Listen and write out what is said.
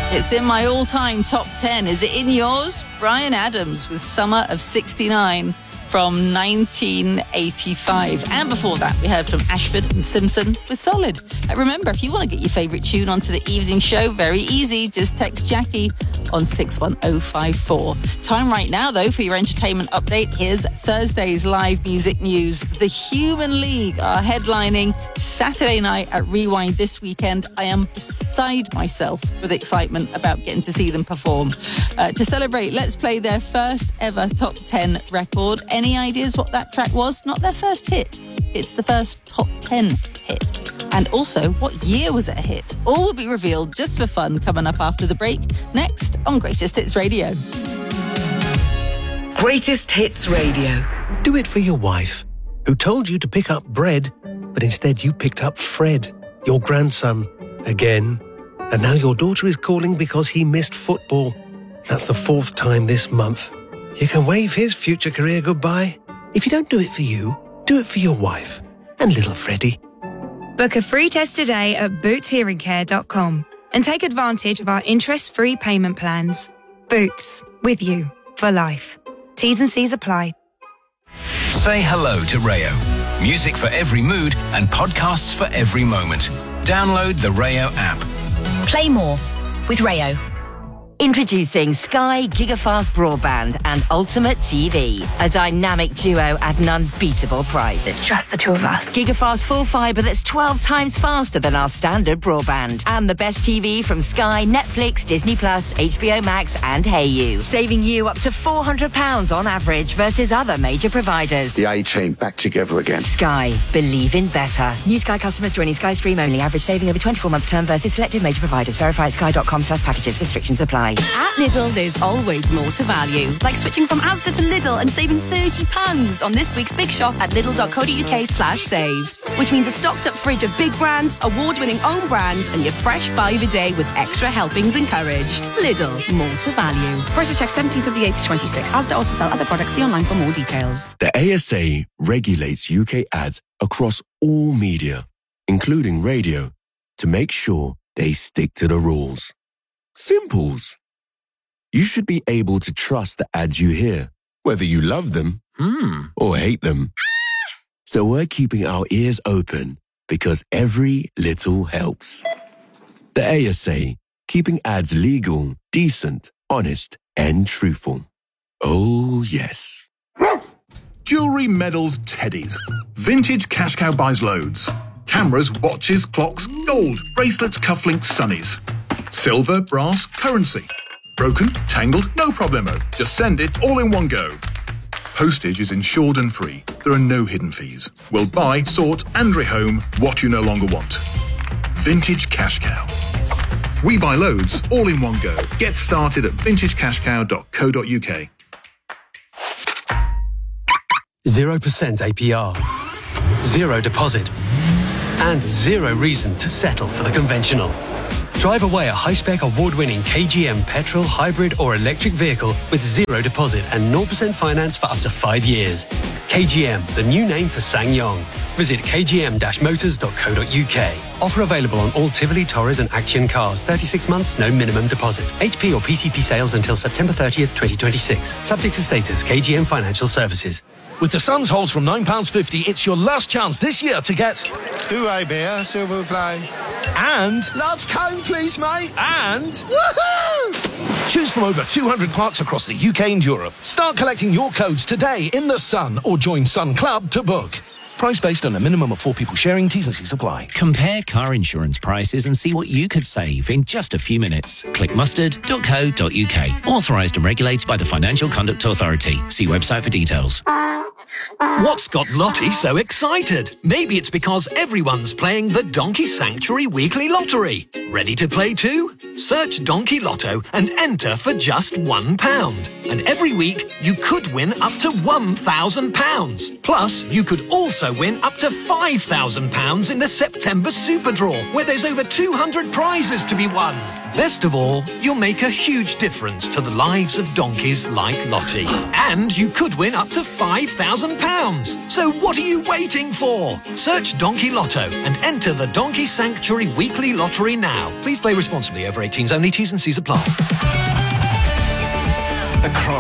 It's in my all-time top 10. Is it in yours? Bryan Adams with Summer of 69 from 1985. And before that, we heard from Ashford and Simpson with Solid. Remember, if you want to get your favourite tune onto the evening show, very easy. Just text Jackie on 61054. Time right now, though, for your entertainment update. Here's Thursday's live music news. The Human League are headlining Saturday night at Rewind this weekend. I am beside myself with excitement about getting to see them perform. To celebrate, let's play their first ever top 10 record. Any ideas what that track was? Not their first hit. It's the first top 10 hit. And also, what year was it a hit? All will be revealed just for fun coming up after the break. Next on Greatest Hits Radio. Greatest Hits Radio. Do it for your wife, who told you to pick up bread, but instead you picked up Fred, your grandson, again. And now your daughter is calling because he missed football. That's the 4th time this month. You can wave his future career goodbye. If you don't do it for you, do it for your wife and little Freddie. Book a free test today at bootshearingcare.com and take advantage of our interest-free payment plans. Boots, with you for life. T's and C's apply. Say hello to Rayo. Music for every mood and podcasts for every moment. Download the Rayo app. Play more with Rayo. Introducing Sky Gigafast Broadband and Ultimate TV, a dynamic duo at an unbeatable price. It's just the two of us. Gigafast full fibre that's 12 times faster than our standard broadband. And the best TV from Sky, Netflix, Disney+, HBO Max and Hayu. Saving you up to £400 on average versus other major providers. The A-Team back together again. Sky. Believe in better. New Sky customers joining Sky Stream only. Average saving over 24-month term versus selected major providers. Verify at sky.com/packages. Restrictions apply. At Lidl, there's always more to value. Like switching from Asda to Lidl and saving £30 on this week's big shop at lidl.co.uk/save. Which means a stocked up fridge of big brands, award-winning own brands, and your fresh 5 a day with extra helpings encouraged. Lidl, more to value. Prices check 17th of the 8th, 26. Asda also sell other products. See online for more details. The ASA regulates UK ads across all media, including radio, to make sure they stick to the rules. Simples. You should be able to trust the ads you hear, whether you love them or hate them. So we're keeping our ears open because every little helps. The ASA, keeping ads legal, decent, honest, and truthful. Oh, yes. Jewellery, medals, teddies. Vintage Cash Cow buys loads. Cameras, watches, clocks, gold, bracelets, cufflinks, sunnies. Silver, brass, currency. Broken, tangled, no problemo. Just send it all in one go. Postage is insured and free. There are no hidden fees. We'll buy, sort and rehome what you no longer want. Vintage Cash Cow. We buy loads all in one go. Get started at vintagecashcow.co.uk. 0% APR, 0 deposit, and 0 reason to settle for the conventional. Drive away a high-spec award-winning KGM petrol, hybrid or electric vehicle with 0 deposit and 0% finance for up to 5 years. KGM, the new name for SsangYong. Visit kgm-motors.co.uk. Offer available on all Tivoli, Torres and Action cars. 36 months, no minimum deposit. HP or PCP sales until September 30th, 2026. Subject to status, KGM Financial Services. With the Suns holds from £9.50, it's your last chance this year to get... Two-way beer, silver play. And... Large cone, please, mate. And... Woohoo! Choose from over 200 parks across the UK and Europe. Start collecting your codes today in the Sun or join Sun Club to book. Price based on a minimum of 4 people sharing. T's and C's apply. Compare car insurance prices and see what you could save in just a few minutes. Click mustard.co.uk. Authorised and regulated by the Financial Conduct Authority. See website for details. What's got Lottie so excited? Maybe it's because everyone's playing the Donkey Sanctuary Weekly Lottery. Ready to play too? Search Donkey Lotto and enter for just £1. And every week, you could win up to £1,000. Plus, you could also win up to £5,000 in the September Super Draw, where there's over 200 prizes to be won. Best of all, you'll make a huge difference to the lives of donkeys like Lottie. And you could win up to £5,000. So what are you waiting for? Search Donkey Lotto and enter the Donkey Sanctuary Weekly Lottery now. Please play responsibly, over 18. 18s only. T's and C's apply. Across